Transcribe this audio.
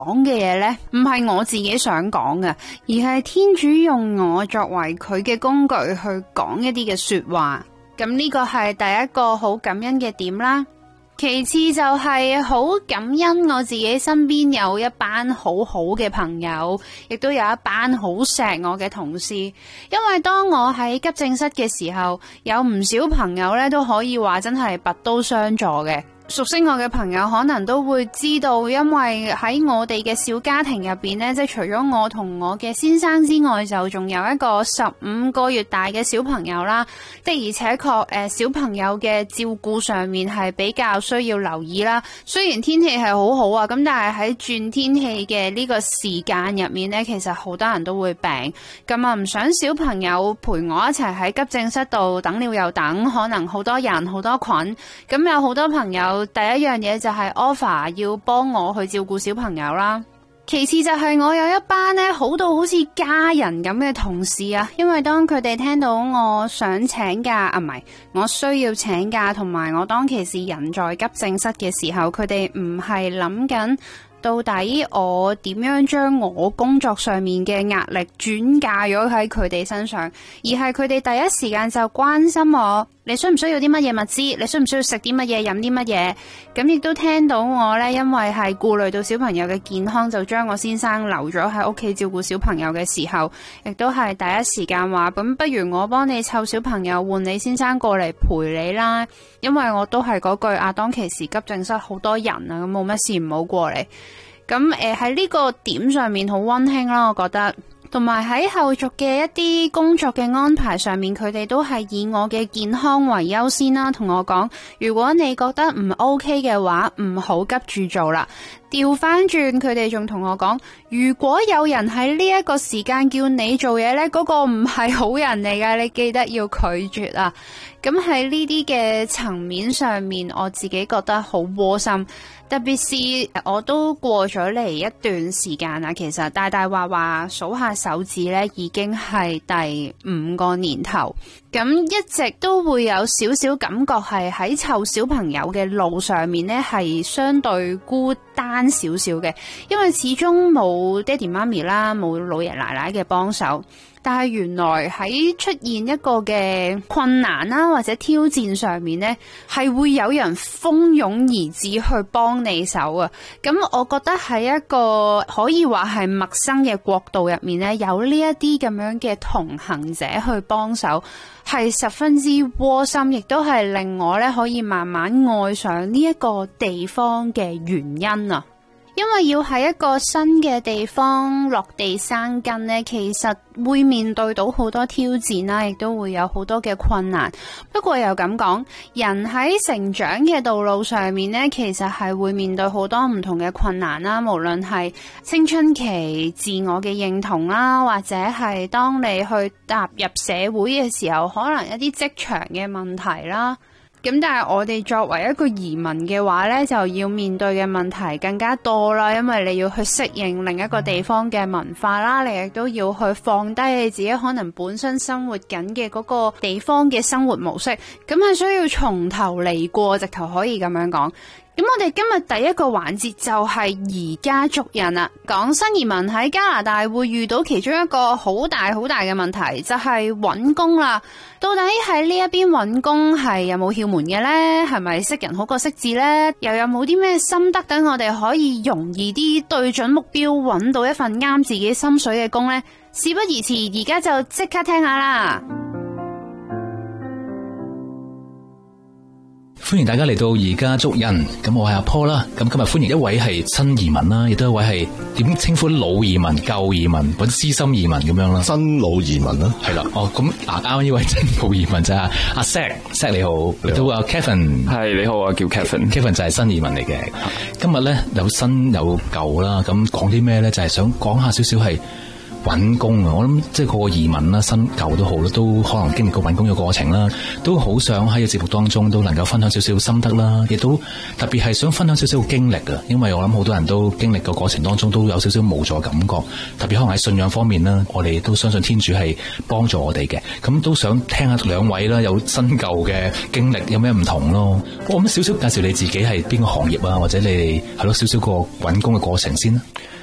講嘅嘢呢，唔係我自己想講嘅，而係天主用我作為佢嘅工具去講一啲嘅說話。咁呢個係第一個好感恩嘅點啦。其次就係好感恩我自己身邊有一班好好嘅朋友，亦都有一班好錫我嘅同事。因為當我喺急症室嘅時候，有唔少朋友咧都可以話真係拔刀相助嘅。熟悉我嘅朋友可能都會知道，因為喺我哋嘅小家庭入邊呢，即係除咗我同我嘅先生之外，就仲有一個15個月大嘅小朋友啦。的而且確，小朋友嘅照顧上面係比較需要留意啦。雖然天氣係好好啊，咁但係喺轉天氣嘅呢個時間入面呢，其實好多人都會病。咁啊，唔想小朋友陪我一齊喺急症室度等了又等，可能好多人好多菌。咁有好多朋友。第一樣嘢就係 offer 要幫我去照顧小朋友啦，其次就係我有一班咧好到好似家人咁嘅同事啊，因為當佢哋聽到我想請假唔係，我需要請假，同埋我當其時人在急症室嘅時候，佢哋唔係諗緊到底我點樣將我工作上面嘅壓力轉嫁咗喺佢哋身上，而係佢哋第一時間就關心我，你需唔需要啲乜嘢物資，你需唔需要食啲乜嘢，飲啲乜嘢。咁亦都聽到我呢，因為係顧慮到小朋友嘅健康，就將我先生留咗喺屋企照顧小朋友嘅時候，亦都係第一時間話，咁不如我幫你湊小朋友，換你先生過嚟陪你啦。因為我都係嗰句啊，當其時急症室好多人啊，咁冇乜事唔好過嚟。咁喺呢個點上面好溫馨啦，我覺得。同埋喺後續嘅一啲工作嘅安排上面，佢哋都係以我嘅健康為優先啦，同我講，如果你覺得唔 OK 嘅話，唔好急住做啦。調翻轉，佢哋仲同我講，如果有人喺呢一個時間叫你做嘢呢，嗰個唔係好人嚟㗎，你記得要拒絕啊。咁喺呢啲嘅層面上面，我自己覺得好窩心。特別是我都過咗嚟一段時間啦，其實大大話話數下手指呢，已經係第5個年頭。咁一直都會有少少感覺係喺湊小朋友嘅路上面呢，係相對孤單少少嘅，因為始終冇爹哋媽咪啦，冇老爺奶奶嘅幫手。但係原來喺出現一個嘅困難啦，或者挑戰上面呢，係會有人蜂擁而至去幫你手啊！咁我覺得喺一個可以話係陌生嘅國度入面呢，有呢一啲咁樣嘅同行者去幫手，係十分之窩心，亦都係令我呢可以慢慢愛上呢一個地方嘅原因啊！因為要喺一個新嘅地方落地生根呢，其實會面對到好多挑戰啦，亦都會有好多嘅困難。不過又咁講，人喺成長嘅道路上面呢，其實係會面對好多唔同嘅困難啦，無論係青春期自我嘅認同啦，或者係當你去踏入社會嘅時候，可能一啲職場嘅問題啦。咁但係我哋作為一個移民嘅話呢，就要面對嘅問題更加多啦，因為你要去適應另一個地方嘅文化啦，你亦都要去放低你自己可能本身生活緊嘅嗰個地方嘅生活模式，咁係需要從頭嚟過，直頭可以咁樣講。咁我哋今日第一個環節就係移加足印啦。講新移民喺加拿大會遇到其中一個好大嘅問題，就係揾工啦。到底喺呢一邊揾工係有冇竅門嘅呢？係咪識人好過識字呢？又有冇啲咩心得等我哋可以容易啲對準目標，揾到一份啱自己心水嘅工呢？事不宜遲，而家就即刻聽下啦！ 歡迎大家嚟到移加足印，咁我係阿 Paul 啦，咁今日歡迎一位係新移民啦，亦都一位係點稱呼老移民、舊移民或者資深移民咁樣啦， 新老移民啦， 係啦，哦，咁啱啱呢位新老移民就係阿 Zack 你好，亦都阿 Kevin， 係你好啊，叫 Kevin 就係新移民嚟嘅。今日咧有新有舊啦，咁講啲咩咧？就係想講下少少係揾工啊，我諗即係個個移民啦，新舊都好啦，都可能經歷過揾工嘅過程啦，都好想喺個節目當中都能夠分享少少心得啦，亦都特別係想分享少少經歷啊，因為我諗好多人都經歷個過程當中都有少少無助感覺，特別可能喺信仰方面啦，我哋都相信天主係幫助我哋嘅，咁都想聽下兩位啦，有新舊嘅經歷有咩唔同咯。我諗少少介紹你自己係邊個行業啊，或者你哋係咯少少個揾工嘅過程先啦。